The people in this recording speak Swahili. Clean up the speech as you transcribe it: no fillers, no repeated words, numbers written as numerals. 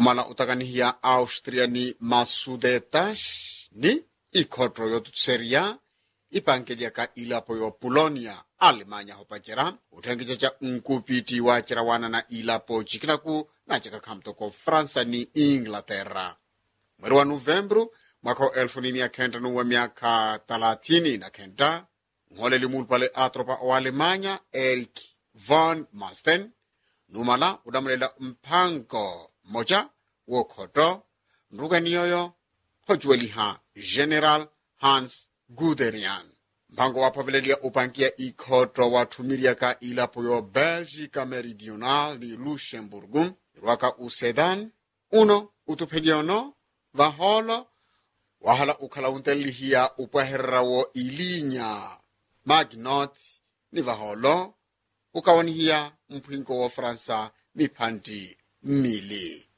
numala utakanihia Austria ni Masudetas ni ikhotro yotutseria ipankelia ka ilapo yo Polonia Alemanya hopachera utengija cha nkupiti wa chirawana na ilapo chikinaku na chaka kamtoko Fransa ni Inglaterra. Mweri wa Novembru mwaka 1939 ngole limul pale atropa wa Alemanya Erich von Manstein numala udamulela mpango moja wokhoto nruganiyoyo hojueliha General Hans Guderian. Mpango wapavilelia upankia ikhotro watumiria ka ilapo yo Belgica Meridional ni Luxemburgu irwaka usedan uno utupediono vaholo wahala ukhala untelihia upaherrawo ilinya Maginot ni vaholo ukawanihia mpwinko wa Fransa miphanti mili.